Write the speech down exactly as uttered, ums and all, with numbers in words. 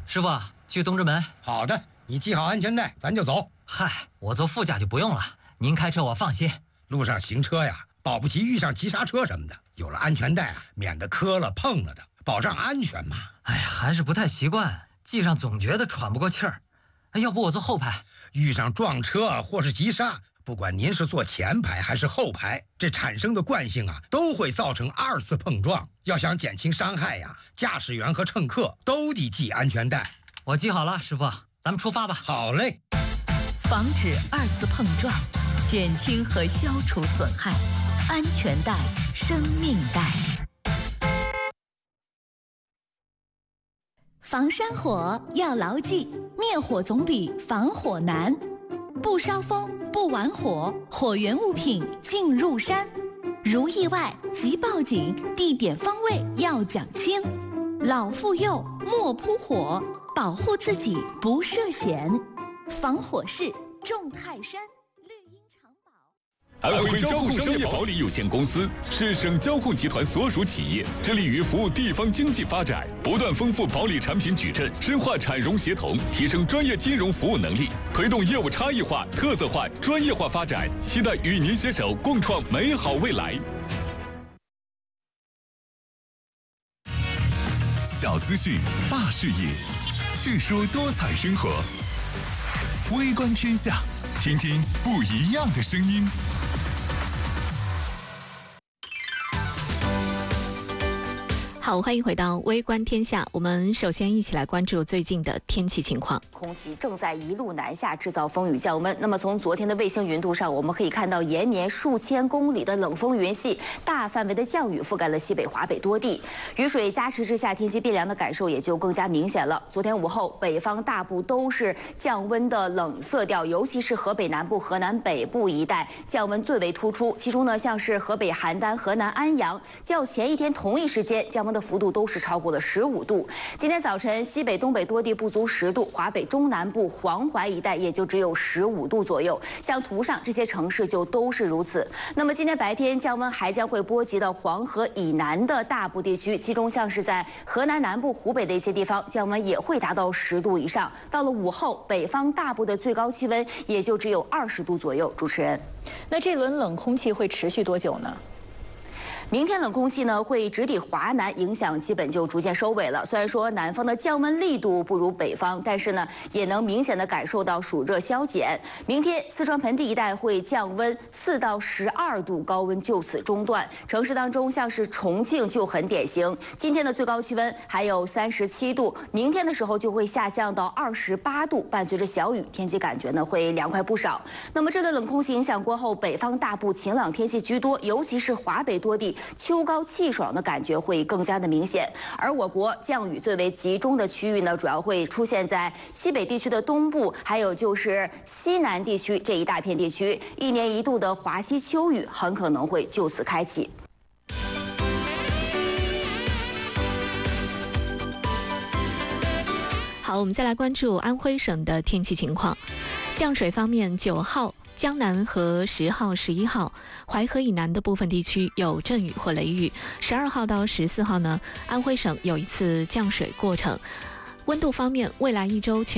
师傅，去东直门。 好的，你系好安全带，咱就走。 嗨，我坐副驾就不用了，您开车我放心。 路上行车呀，保不齐遇上急刹车什么的，有了安全带啊，免得磕了碰了的，保障安全嘛。 哎呀，还是不太习惯，系上总觉得喘不过气儿。要不我坐后排？ 遇上撞车或是急刹，不管您是坐前排还是后排，这产生的惯性啊，都会造成二次碰撞。要想减轻伤害呀，驾驶员和乘客都得系安全带。 我系好了，师傅，咱们出发吧。 好嘞。 防止二次碰撞，减轻和消除损害，安全带，生命带。 防山火要牢记，灭火总比防火难。不烧风，不玩火，火源物品进入山。如意外即报警，地点方位要讲清。老妇幼莫扑火，保护自己不涉险。防火势众泰山，绿荫长保。 安徽交控商业保理有限公司是省交控集团所属企业，致力于服务地方经济发展，不断丰富保理产品矩阵，深化产融协同，提升专业金融服务能力，推动业务差异化、特色化、专业化发展，期待与您携手共创美好未来。 小资讯，大视野，叙说多彩生活。微观天下，听听不一样的声音。 好，欢迎回到微观天下。我们首先一起来关注最近的天气情况。 空气正在一路南下，制造风雨降温。那么从昨天的卫星云图上，我们可以看到延绵数千公里的冷风云系，大范围的降雨覆盖了西北、华北多地。雨水加持之下，天气变凉的感受也就更加明显了。昨天午后，北方大部都是降温的冷色调，尤其是河北南部、河南北部一带降温最为突出。其中呢，像是河北邯郸、河南安阳，较前一天同一时间降温的幅度都是超过了十五度。今天早晨，西北、东北多地不足十度，华北中南部、黄淮一带也就只有十五度左右。像图上这些城市就都是如此。那么今天白天降温还将会波及到黄河以南的大部地区，其中像是在河南南部、湖北的一些地方，降温也会达到十度以上。到了午后，北方大部的最高气温也就只有二十度左右。主持人， 那这轮冷空气会持续多久呢？ 明天冷空气呢会直抵华南，影响基本就逐渐收尾了。虽然说南方的降温力度不如北方，但是呢也能明显的感受到暑热消减。明天四川盆地一带会降温四到十二度，高温就此中断。城市当中像是重庆就很典型，今天的最高气温还有三十七度，明天的时候就会下降到二十八度，伴随着小雨，天气感觉呢会凉快不少。那么这个冷空气影响过后，北方大部晴朗天气居多，尤其是华北多地秋高气爽的感觉会更加的明显。而我国降雨最为集中的区域呢，主要会出现在西北地区的东部，还有就是西南地区这一大片地区。一年一度的华西秋雨很可能会就此开启。 好，我们再来关注安徽省的天气情况。降水方面，九号江南和十号、十一号淮河以南的部分地区有阵雨或雷雨。十二号到十四号呢，安徽省有一次降水过程。温度方面，未来一周全